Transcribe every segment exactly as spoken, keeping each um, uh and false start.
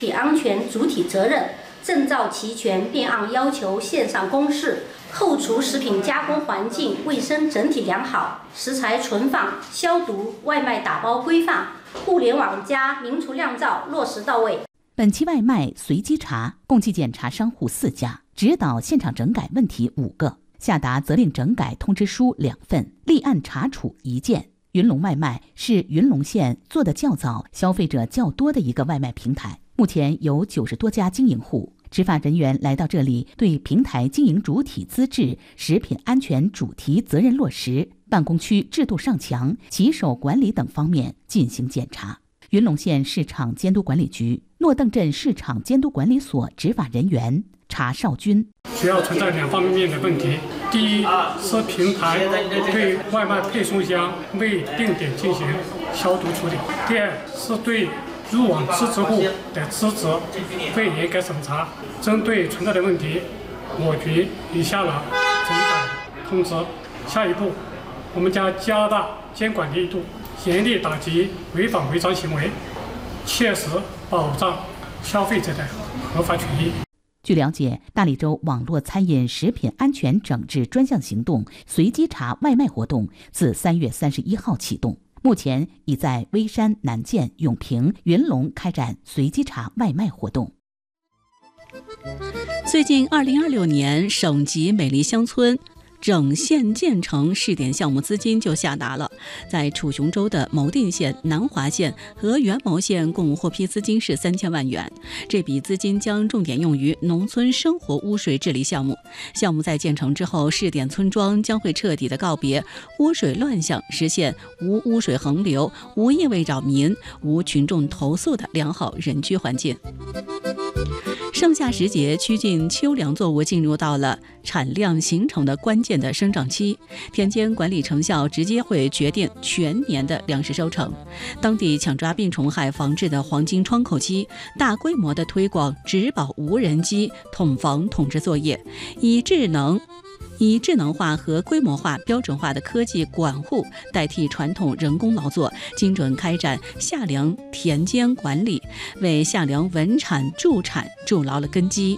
体安全主体责任，证照齐全便按要求线上公示。后厨食品加工环境卫生整体良好，食材存放、消毒、外卖打包规范，互联网加名厨酿造落实到位。 本期外卖随机查共计检查商户四家，指导现场整改问题五个，下达责令整改通知书两份，立案查处一件。云龙外卖是云龙县做得较早、消费者较多的一个外卖平台，目前有九十多家经营户。执法人员来到这里，对平台经营主体资质、食品安全主题责任落实、办公区制度上墙、骑手管理等方面进行检查。云龙县市场监督管理局诺邓镇市场监督管理所执法人员查少军， 主要存在两方面的问题。第一是平台对外卖配送箱未定点进行消毒处理；第二是对入网资质户的资质未严格审查。针对存在的问题，我局已下了整改通知。下一步，我们将加大监管力度，严厉打击违法违章行为，切实保障消费者的合法权益。 据了解，大理州网络餐饮食品安全整治专项行动随机查外卖活动自三月三十一号启动，目前已在微山、南涧、永平、云龙开展随机查外卖活动。 最近二零二六年省级美丽乡村整县建成试点项目资金就下达了，在楚雄州的牟定县、南华县和元谋县共获批资金是三千万元。这笔资金将重点用于农村生活污水治理项目。项目在建成之后，试点村庄将会彻底的告别污水乱象，实现无污水横流、无异味扰民、无群众投诉的良好人居环境。盛夏时节，趋近秋粮作物进入到了产量形成的关键的生长期，田间管理成效直接会决定全年的粮食收成。当地抢抓病虫害防治的黄金窗口期，大规模的推广植保无人机统防统治作业，以智能以智能化和规模化、标准化的科技管护代替传统人工劳作，精准开展夏粮田间管理，为夏粮稳产助产筑牢了根基。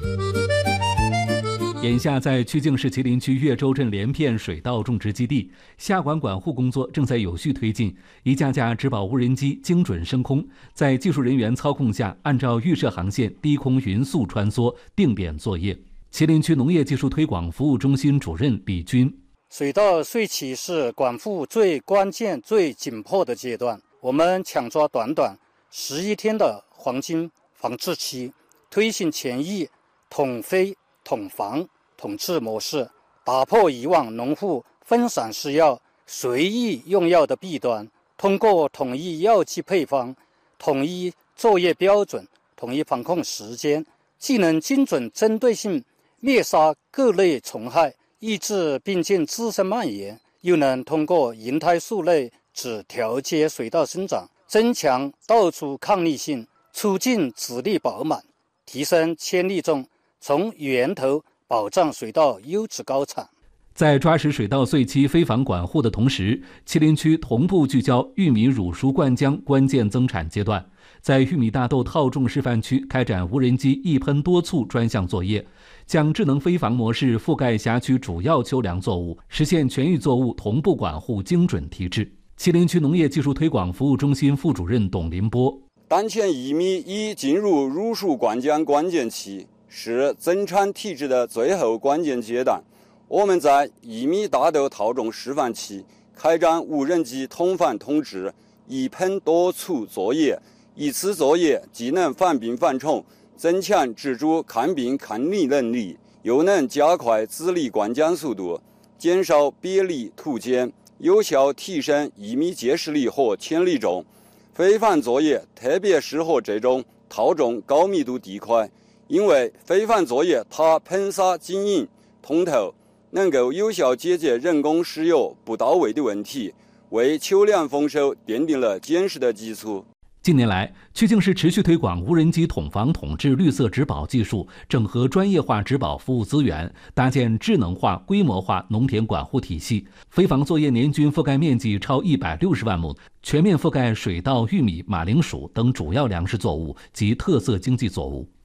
眼下，在曲靖市麒麟区岳州镇连片水稻种植基地，夏管管护工作正在有序推进。一架架植保无人机精准升空，在技术人员操控下，按照预设航线低空匀速穿梭，定点作业。麒麟区农业技术推广服务中心主任李军： 水稻穗期是管护最关键、最紧迫的阶段，我们抢抓短短十一天的黄金防治期，推行前疫、统飞、统防、统治模式，打破以往农户分散施药、随意用药的弊端，通过统一药剂配方、统一作业标准、统一防控时间，既能精准针对性灭杀各类虫害，抑制病菌滋生蔓延，又能通过银胎素类只调节水稻生长，增强稻株抗逆性，促进籽粒饱满，提升千粒重，从源头保障水稻优质高产。 在抓实水稻穗期非法管护的同时，麒麟区同步聚焦玉米乳熟灌浆关键增产阶段，在玉米大豆套种示范区开展无人机一喷多促专项作业，将智能飞防模式覆盖辖区主要秋粮作物，实现全域作物同步管护精准提质。麒麟区农业技术推广服务中心副主任董林波： 当前玉米已进入乳熟灌浆关键期，是增产提质的最后关键阶段。我们在玉米大豆套种示范期开展无人机统防统治一喷多促作业，一次作业既能防病防虫，增强植株抗病抗逆能力，又能加快籽粒灌浆速度，减少别粒突间，有效提升玉米结实力和潜力重。非防作业特别适合这种套种高密度地块，因为非防作业它喷洒晶莹通透，能够有效解决人工施油不到位的问题，为秋粮丰收奠定了坚实的基础。 近年来，曲靖市持续推广无人机统防统治绿色植保技术，整合专业化植保服务资源，搭建智能化、规模化农田管护体系。飞防作业年均覆盖面积超一百六十万亩，全面覆盖水稻、玉米、马铃薯等主要粮食作物及特色经济作物。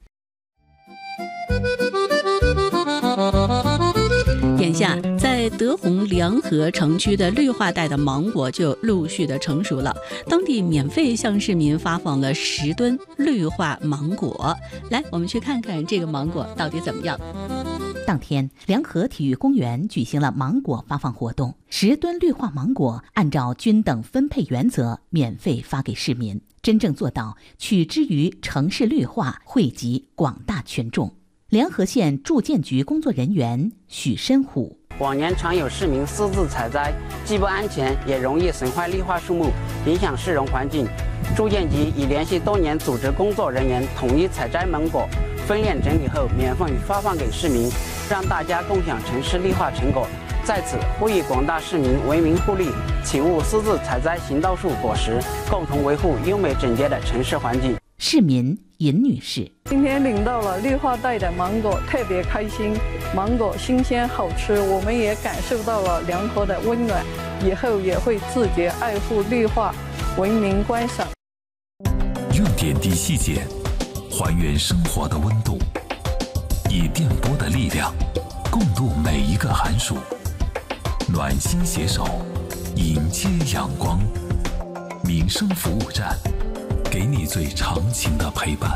眼下，在德宏梁河城区的绿化带的芒果就陆续的成熟了，当地免费向市民发放了十吨绿化芒果。来，我们去看看这个芒果到底怎么样。 当天，梁河体育公园举行了芒果发放活动，十吨绿化芒果按照均等分配原则免费发给市民，真正做到取之于城市绿化，惠及广大群众。梁河县住建局工作人员许申虎： 往年常有市民私自采摘，既不安全，也容易损坏绿化树木，影响市容环境。住建局已连续多年组织工作人员统一采摘芒果，分链整理后免费发放给市民，让大家共享城市绿化成果。在此呼吁广大市民为民护绿，请勿私自采摘行道树果实，共同维护优美整洁的城市环境。 市民尹女士： 今天领到了绿化带的芒果，特别开心。芒果新鲜好吃，我们也感受到了梁河的温暖，以后也会自觉爱护绿化，文明观赏。 用点滴细节还原生活的温度，以电波的力量共度每一个寒暑，暖心携手迎接阳光。民生服务站，给你最长情的陪伴。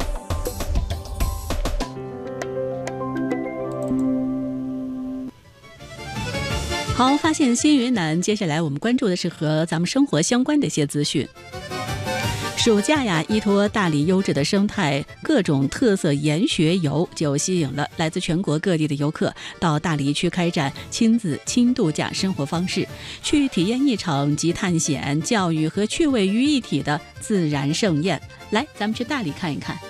好，发现新云南，接下来我们关注的是和咱们生活相关的一些资讯。暑假呀，依托大理优质的生态，各种特色研学游就吸引了来自全国各地的游客到大理区开展亲子轻度假生活方式，去体验一场集探险、教育和趣味于一体的自然盛宴。来，咱们去大理看一看。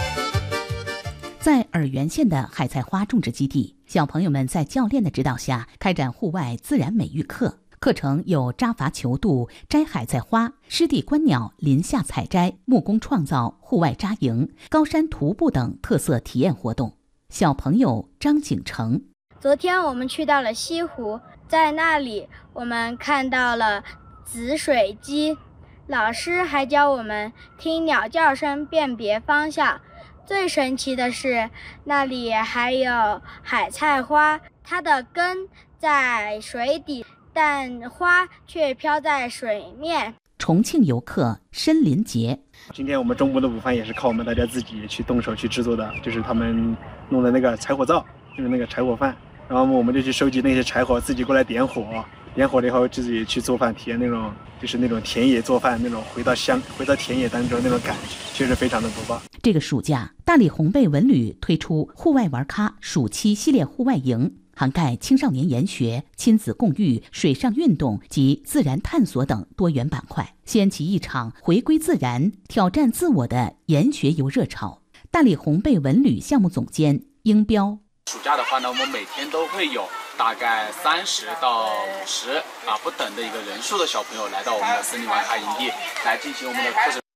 在洱源县的海菜花种植基地，小朋友们在教练的指导下开展户外自然美育课。课程有扎筏求渡、摘海菜花、湿地观鸟、林下采摘、木工创造、户外扎营、高山徒步等特色体验活动。小朋友张景成： 昨天我们去到了西湖，在那里我们看到了紫水鸡，老师还教我们听鸟叫声辨别方向。最神奇的是，那里还有海菜花，它的根在水底，但花却飘在水面。 重庆游客申林杰： 今天我们中午的午饭也是靠我们大家自己去动手去制作的，就是他们弄的那个柴火灶，就是那个柴火饭，然后我们就去收集那些柴火，自己过来点火，点火了以后自己去做饭，体验那种就是那种田野做饭那种回到乡回到田野当中那种感觉，确实非常的不棒。 这个暑假，大理红贝文旅推出户外玩咖暑期系列户外营，涵盖青少年研学、亲子共育、水上运动及自然探索等多元板块，掀起一场回归自然、挑战自我的研学游热潮。大理红贝文旅项目总监英彪： 暑假的话呢，我们每天都会有大概三十到五十啊不等的一个人数的小朋友来到我们的森林玩咖营地来进行我们的课程。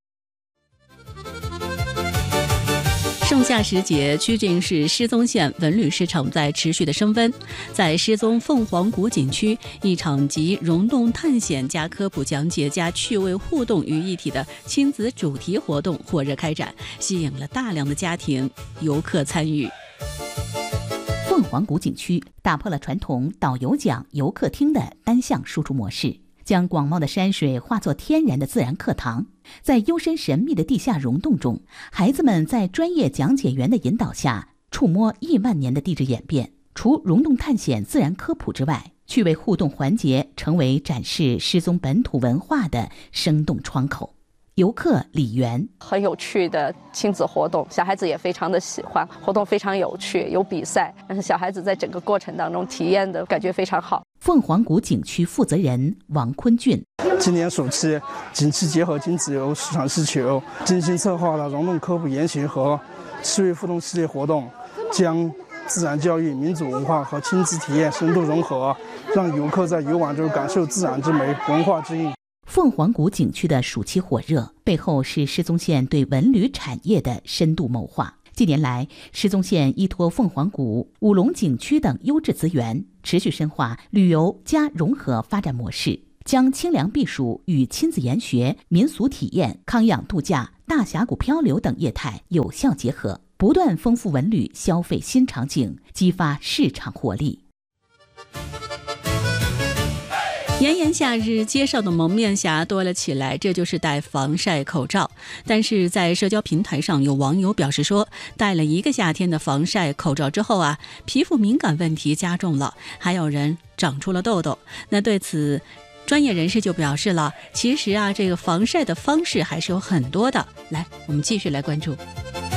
盛夏时节，曲靖市失踪县文旅市场在持续的升温。在失踪凤凰谷景区，一场集溶洞探险加科普讲解加趣味互动于一体的亲子主题活动火热开展，吸引了大量的家庭游客参与。 凤凰谷景区打破了传统导游讲游客听的单向输出模式，将广袤的山水化作天然的自然课堂。在幽深神秘的地下溶洞中，孩子们在专业讲解员的引导下，触摸亿万年的地质演变。除溶洞探险、自然科普之外，趣味互动环节成为展示失踪本土文化的生动窗口。游客李媛： 很有趣的亲子活动，小孩子也非常的喜欢，活动非常有趣，有比赛，但是小孩子在整个过程当中体验的感觉非常好。 凤凰谷景区负责人王坤俊： 今年暑期景区结合亲子游、市场需求，精心策划了溶洞科普研习和趣味互动系列活动，将自然教育、民族文化和亲子体验深度融合，让游客在游玩中感受自然之美、文化之韵。 凤凰谷景区的暑期火热，背后是失踪县对文旅产业的深度谋划。近年来，失踪县依托凤凰谷、五龙景区等优质资源，持续深化旅游加融合发展模式，将清凉避暑与亲子研学、民俗体验、康养度假、大峡谷漂流等业态有效结合，不断丰富文旅消费新场景，激发市场活力。 炎炎夏日，街上的蒙面侠多了起来，这就是戴防晒口罩。但是在社交平台上，有网友表示说，戴了一个夏天的防晒口罩之后啊，皮肤敏感问题加重了，还有人长出了痘痘。那对此，专业人士就表示了，其实啊，这个防晒的方式还是有很多的。来，我们继续来关注。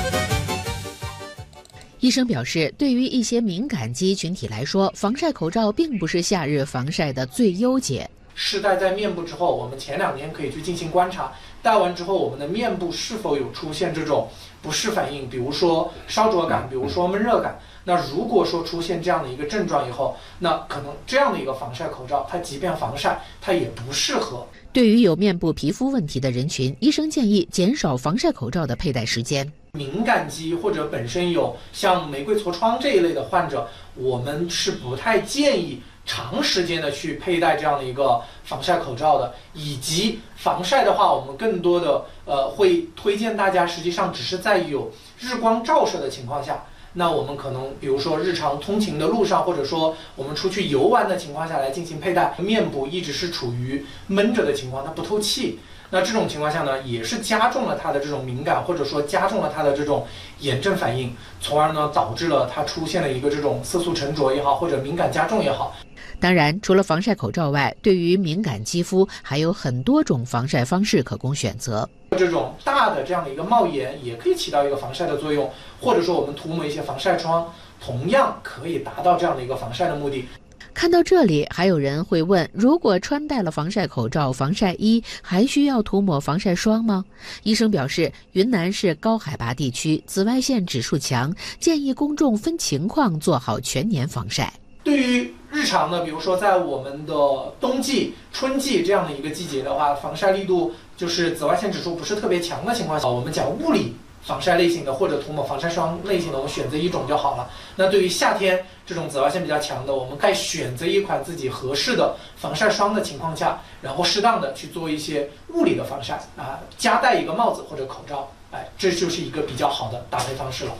医生表示，对于一些敏感肌群体来说，防晒口罩并不是夏日防晒的最优解。 试戴在面部之后，我们前两天可以去进行观察，戴完之后我们的面部是否有出现这种不适反应，比如说烧灼感，比如说闷热感。那如果说出现这样的一个症状以后，那可能这样的一个防晒口罩，它即便防晒，它也不适合。 对于有面部皮肤问题的人群，医生建议减少防晒口罩的佩戴时间。 敏感肌或者本身有像玫瑰痤疮这一类的患者，我们是不太建议长时间的去佩戴这样的一个防晒口罩的。以及防晒的话，我们更多的呃会推荐大家，实际上只是在有日光照射的情况下，那我们可能比如说日常通勤的路上，或者说我们出去游玩的情况下来进行佩戴。面部一直是处于闷着的情况，它不透气，那这种情况下呢，也是加重了它的这种敏感，或者说加重了它的这种炎症反应，从而呢导致了它出现了一个这种色素沉着也好，或者敏感加重也好。 当然，除了防晒口罩外，对于敏感肌肤还有很多种防晒方式可供选择。 这种大的这样的一个帽檐也可以起到一个防晒的作用，或者说我们涂抹一些防晒霜，同样可以达到这样的一个防晒的目的。 看到这里，还有人会问，如果穿戴了防晒口罩、防晒衣，还需要涂抹防晒霜吗？医生表示，云南是高海拔地区，紫外线指数强，建议公众分情况做好全年防晒。 对于日常的，比如说在我们的冬季、春季这样的一个季节的话，防晒力度就是紫外线指数不是特别强的情况下，我们讲物理防晒类型的或者涂抹防晒霜类型的，我们选择一种就好了。那对于夏天这种紫外线比较强的，我们该选择一款自己合适的防晒霜的情况下，然后适当的去做一些物理的防晒啊，加戴一个帽子或者口罩，哎，这就是一个比较好的搭配方式了。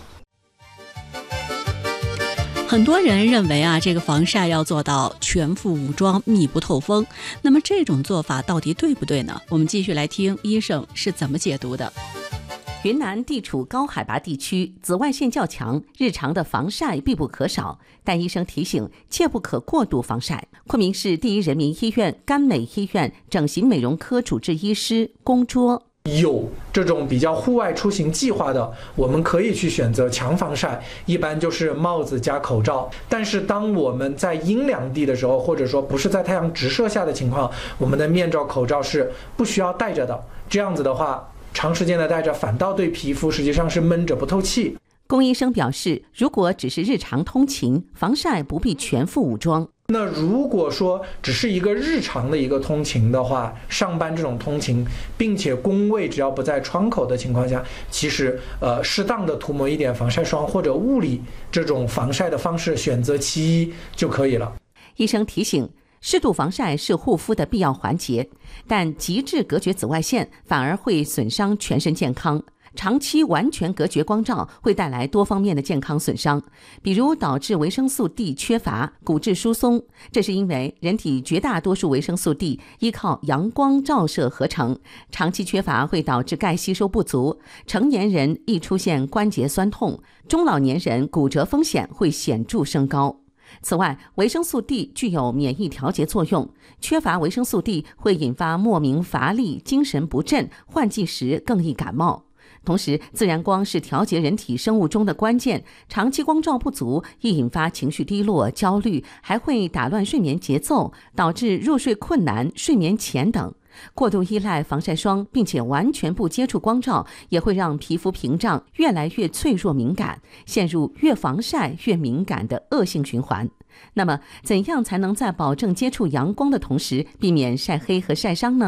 很多人认为啊，这个防晒要做到全副武装、密不透风。那么这种做法到底对不对呢？我们继续来听医生是怎么解读的。 云南地处高海拔地区，紫外线较强，日常的防晒必不可少。但医生提醒，切不可过度防晒。昆明市第一人民医院甘美医院整形美容科主治医师龚卓。 有这种比较户外出行计划的，我们可以去选择强防晒，一般就是帽子加口罩。但是当我们在阴凉地的时候，或者说不是在太阳直射下的情况，我们的面罩、口罩是不需要戴着的。这样子的话，长时间的戴着反倒对皮肤实际上是闷着不透气。 龚医生表示，如果只是日常通勤，防晒不必全副武装。 那如果说只是一个日常的一个通勤的话，上班这种通勤，并且工位只要不在窗口的情况下，其实呃适当的涂抹一点防晒霜或者物理这种防晒的方式，选择其一就可以了。 医生提醒，适度防晒是护肤的必要环节，但极致隔绝紫外线反而会损伤全身健康。长期完全隔绝光照会带来多方面的健康损伤，比如导致维生素 D 缺乏、骨质疏松。这是因为人体绝大多数维生素 D 依靠阳光照射合成，长期缺乏会导致钙吸收不足，成年人易出现关节酸痛，中老年人骨折风险会显著升高。此外，维生素 D 具有免疫调节作用，缺乏维生素 D 会引发莫名乏力、精神不振，换季时更易感冒。同时，自然光是调节人体生物钟的关键，长期光照不足易引发情绪低落、焦虑，还会打乱睡眠节奏，导致入睡困难、睡眠浅等。过度依赖防晒霜，并且完全不接触光照，也会让皮肤屏障越来越脆弱敏感，陷入越防晒越敏感的恶性循环。那么，怎样才能在保证接触阳光的同时，避免晒黑和晒伤呢？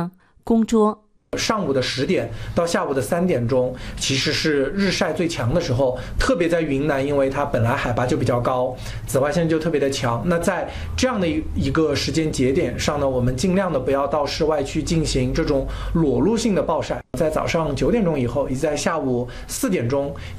供桌。 上午的十点到下午的三点钟，其实是日晒最强的时候，特别在云南，因为它本来海拔就比较高，紫外线就特别的强。那在这样的一个时间节点上呢，我们尽量的不要到室外去进行这种裸露性的暴晒，在早上九点钟以后，以及在下午四点钟。